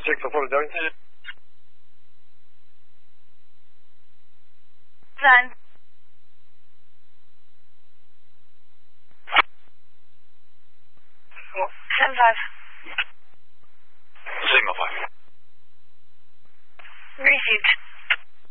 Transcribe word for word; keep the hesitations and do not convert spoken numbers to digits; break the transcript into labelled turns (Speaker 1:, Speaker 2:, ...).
Speaker 1: check the full joint.
Speaker 2: Done. Seven five.
Speaker 3: Sigma five.
Speaker 2: Received.